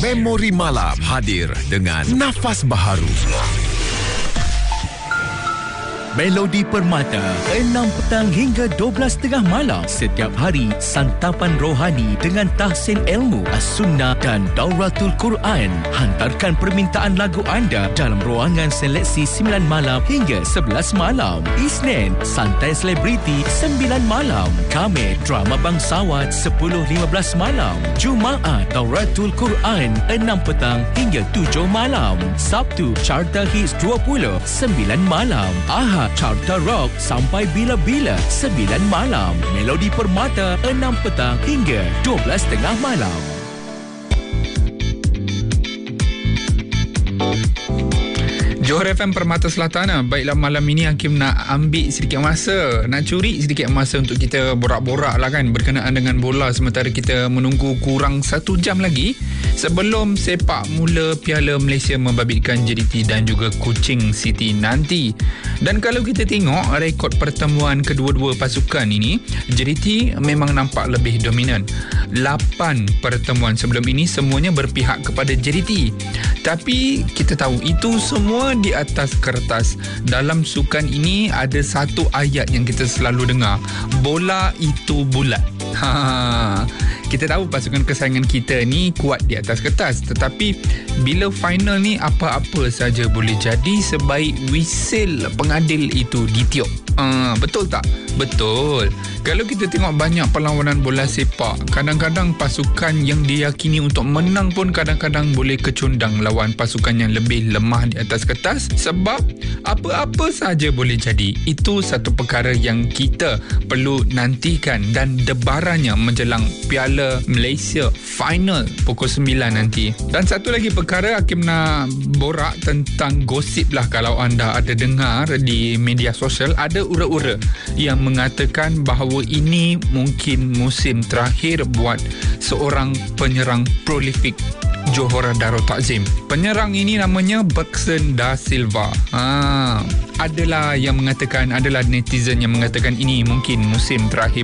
Memori Malam hadir dengan nafas baharu. Melodi Permata 6 petang hingga 12 tengah malam. Setiap hari santapan rohani dengan tahsin ilmu, as-sunnah dan dauratul Quran. Hantarkan permintaan lagu anda dalam ruangan seleksi 9 malam hingga 11 malam. Isnin santai selebriti 9 malam. Khamis drama bangsawan 10.15 malam. Jumaat dauratul Quran 6 petang hingga 7 malam. Sabtu carta hits 20 9 malam. Ahad carta rock sampai bila-bila 9 malam. Melodi Permata 6 petang hingga 12 tengah malam. Johor FM Permata Selatan. Baiklah, malam ini Hakim nak ambil sedikit masa, nak curi sedikit masa untuk kita borak-borak lah kan, berkenaan dengan bola, sementara kita menunggu kurang 1 jam lagi sebelum sepak mula Piala Malaysia membabitkan JDT dan juga Kuching City nanti. Dan kalau kita tengok rekod pertemuan kedua-dua pasukan ini, JDT memang nampak lebih dominan. 8 pertemuan sebelum ini semuanya berpihak kepada JDT. Tapi kita tahu itu semua di atas kertas. Dalam sukan ini ada satu ayat yang kita selalu dengar, bola itu bulat. Kita tahu pasukan kesayangan kita ni kuat di atas kertas, tetapi bila final ni apa-apa saja boleh jadi sebaik whistle pengadil itu ditiup. Betul tak? Betul. Kalau kita tengok banyak perlawanan bola sepak, kadang-kadang pasukan yang diyakini untuk menang pun kadang-kadang boleh kecundang lawan pasukan yang lebih lemah di atas kertas, sebab apa-apa saja boleh jadi. Itu satu perkara yang kita perlu nantikan, dan debarannya menjelang Piala Malaysia final pukul 9 nanti. Dan satu lagi perkara, Hakim nak borak tentang gosip lah. Kalau anda ada dengar di media sosial, ada ura-ura yang mengatakan bahawa ini mungkin musim terakhir buat seorang penyerang prolific Johor Darul Takzim. Penyerang ini namanya Bergson Da Silva. Adalah yang mengatakan, adalah netizen yang mengatakan ini mungkin musim terakhir